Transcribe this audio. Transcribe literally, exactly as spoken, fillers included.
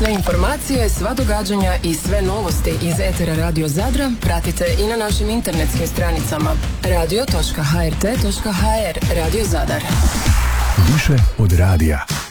Sve informacije, sva događanja i sve novosti iz etera Radio Zadra pratite i na našim internetskim stranicama radio točka h r t točka h r. Radio Zadar. Više od radija.